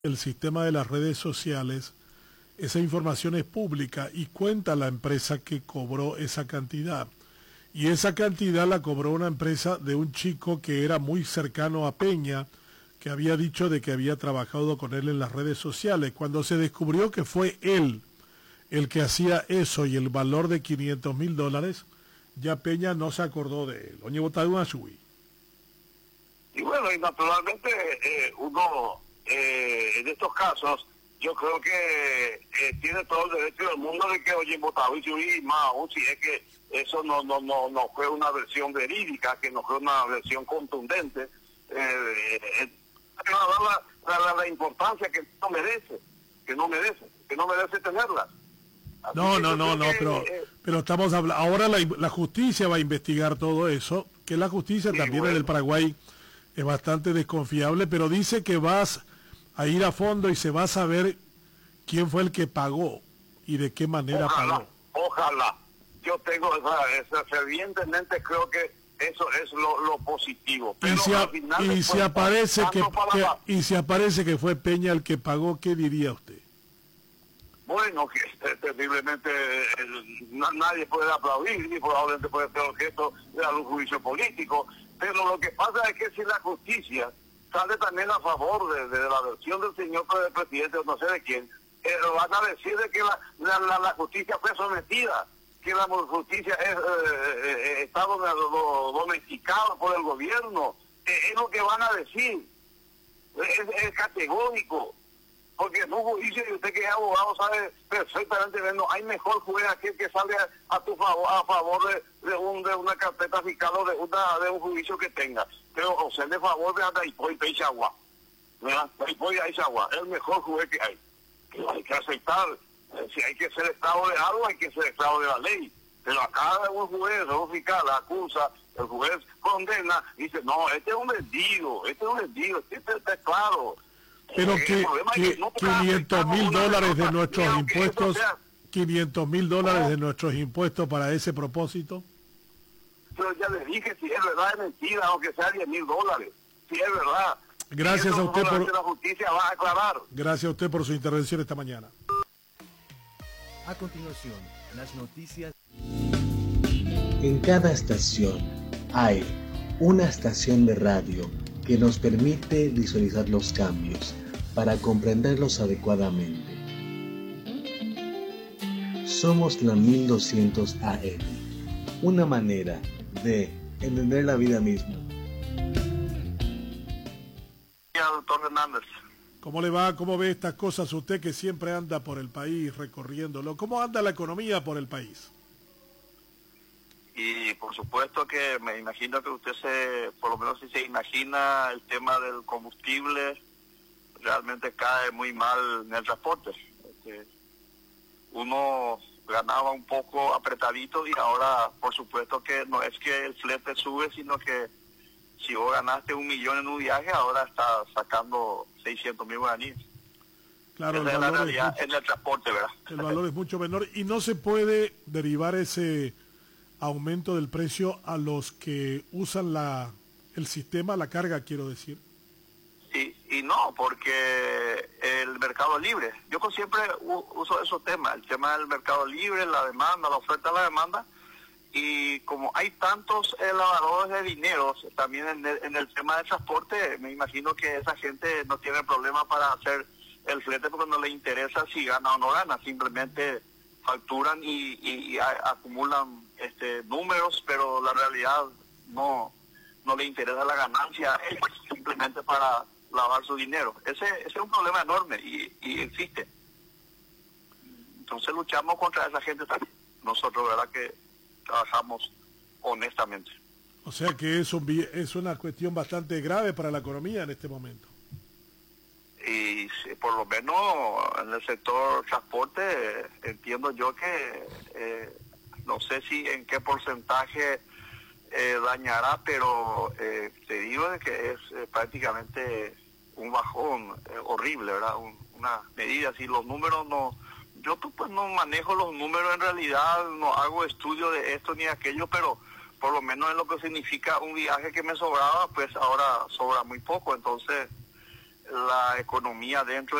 el sistema de las redes sociales, esa información es pública y cuenta la empresa que cobró esa cantidad. Y esa cantidad la cobró una empresa de un chico que era muy cercano a Peña, que había dicho de que había trabajado con él en las redes sociales. Cuando se descubrió que fue él el que hacía eso y el valor de $500,000, ya Peña no se acordó de él. Oye, votado una subí. Y bueno, y naturalmente uno, en estos casos, yo creo que tiene todo el derecho del mundo de que, oye, votado y subí, más aún si es que eso no fue una versión verídica, que no fue una versión contundente, la importancia que no merece tenerla. Así No, pero estamos hablando, ahora la justicia va a investigar todo eso, que la justicia también en el Paraguay es bastante desconfiable, pero dice que vas a ir a fondo y se va a saber quién fue el que pagó y de qué manera pagó. Ojalá. Yo tengo fervientemente creo que eso es lo positivo. Pero y si aparece que fue Peña el que pagó, ¿qué diría usted? Bueno, que terriblemente nadie puede aplaudir y probablemente puede ser objeto de algún juicio político, pero lo que pasa es que si la justicia sale también a favor de la versión del señor presidente o no sé de quién, van a decir de que la justicia fue sometida, que la justicia está domesticada por el gobierno, es lo que van a decir, es categórico. Porque en un juicio, y usted que es abogado sabe perfectamente, no hay mejor juez aquel que sale a favor de una carpeta fiscal o de un juicio que tenga. Pero o sea, de favor de Ataipoy Peixagua. Ataipoy Peixagua es el mejor juez que hay. Que hay que aceptar. Si hay que ser esclavo de algo, hay que ser esclavo de la ley. Pero acá un juez, un fiscal acusa, el juez condena, y dice, no, este es un vendido, este está claro. Pero que $500,000 de nuestros impuestos, $500,000 de nuestros impuestos para ese propósito. Pero ya le dije, si es verdad es mentira, aunque sea $10,000, si es verdad. Gracias a usted por la justicia va a aclarar. Gracias a usted por su intervención esta mañana. A continuación, las noticias. En cada estación hay una estación de radio que nos permite visualizar los cambios para comprenderlos adecuadamente. Somos la 1200 AM, una manera de entender la vida misma. Doctor Hernández. ¿Cómo le va? ¿Cómo ve estas cosas usted que siempre anda por el país recorriéndolo? ¿Cómo anda la economía por el país? Y por supuesto que me imagino que usted por lo menos si se imagina el tema del combustible, realmente cae muy mal en el transporte. Uno ganaba un poco apretadito y ahora por supuesto que no es que el flete sube, sino que si vos ganaste 1.000.000 en un viaje, ahora estás sacando 600.000 guaraníes. Claro, esa es la realidad en el transporte, ¿verdad? El valor es mucho menor y no se puede derivar ese aumento del precio a los que usan el sistema, la carga, quiero decir. Y no, porque el mercado libre, yo siempre uso esos temas, el tema del mercado libre, la demanda, la oferta, la demanda, y como hay tantos lavadores de dinero, también en el tema del transporte, me imagino que esa gente no tiene problema para hacer el flete porque no le interesa si gana o no gana, simplemente facturan y acumulan números, y la realidad no le interesa la ganancia, es simplemente para lavar su dinero. Ese es un problema enorme y existe. Entonces luchamos contra esa gente también. Nosotros, verdad que trabajamos honestamente. O sea que es una cuestión bastante grave para la economía en este momento. Y por lo menos en el sector transporte entiendo yo que no sé si en qué porcentaje dañará, pero te digo de que es prácticamente un bajón horrible, ¿verdad? Una medida así, los números no, yo pues no manejo los números en realidad, no hago estudio de esto ni de aquello, pero por lo menos en lo que significa un viaje que me sobraba, pues ahora sobra muy poco, entonces la economía dentro